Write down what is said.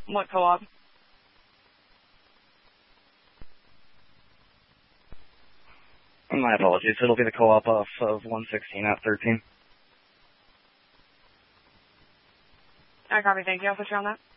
What co-op? My apologies. It'll be the co-op off of 116 at 13. I copy. Thank you. I'll put you on that.